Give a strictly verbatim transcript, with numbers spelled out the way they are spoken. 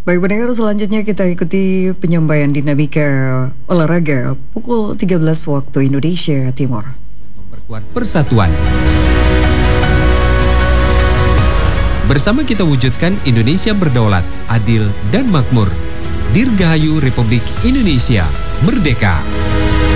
Baik pendengar, selanjutnya kita ikuti penyampaian dinamika olahraga pukul tiga belas waktu Indonesia Timur. Memperkuat persatuan. Bersama kita wujudkan Indonesia berdaulat, adil, dan makmur. Dirgahayu Republik Indonesia Merdeka.